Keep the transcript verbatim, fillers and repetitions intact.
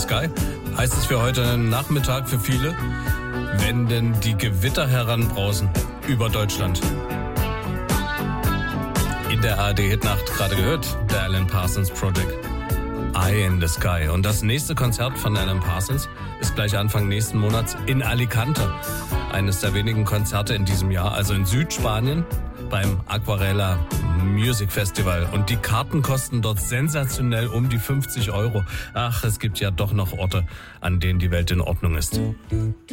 Sky heißt es für heute Nachmittag für viele, wenn denn die Gewitter heranbrausen über Deutschland. In der A R D-Hitnacht gerade gehört, der Alan Parsons Project, Eye in the Sky. Und das nächste Konzert von Alan Parsons ist gleich Anfang nächsten Monats in Alicante. Eines der wenigen Konzerte in diesem Jahr, also in Südspanien, beim Aquarela Music Festival. Und die Karten kosten dort sensationell um die fünfzig Euro. Ach, es gibt ja doch noch Orte, an denen die Welt in Ordnung ist.